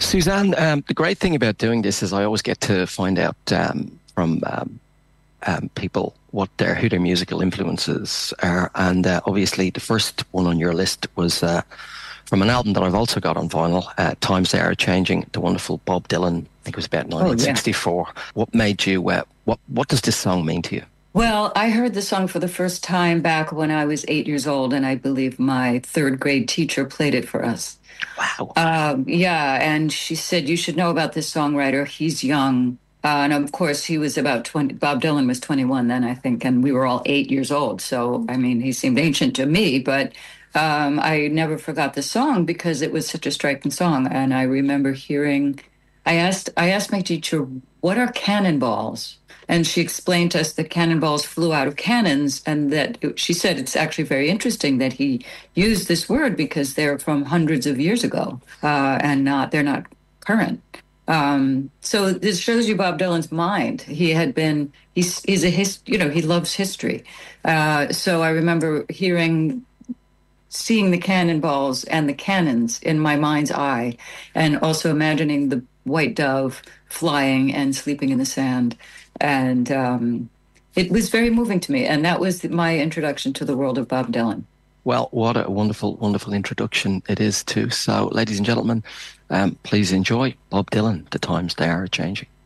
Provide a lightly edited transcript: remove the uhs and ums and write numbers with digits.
Suzanne, the great thing about doing this is I always get to find out from people who their musical influences are, and obviously the first one on your list was from an album that I've also got on vinyl, "Times They Are Changing," the wonderful Bob Dylan. I think it was about 1964. Yeah. What made you? What does this song mean to you? Well, I heard the song for the first time back when I was 8 years old, and I believe my third grade teacher played it for us. Wow. Yeah, and she said, "You should know about this songwriter. He's young." And of course, he was about 20. Bob Dylan was 21 then, I think, and we were all 8 years old. So, I mean, he seemed ancient to me, but I never forgot the song because it was such a striking song. And I remember I asked my teacher, "What are cannonballs?" And she explained to us that cannonballs flew out of cannons, and she said it's actually very interesting that he used this word because they're from hundreds of years ago, and they're not current. So this shows you Bob Dylan's mind. He loves history. So I remember seeing the cannonballs and the cannons in my mind's eye, and also imagining the white dove flying and sleeping in the sand. And it was very moving to me. And that was my introduction to the world of Bob Dylan. Well, what a wonderful, wonderful introduction it is too. So, ladies and gentlemen, please enjoy Bob Dylan, "The Times They Are Changing."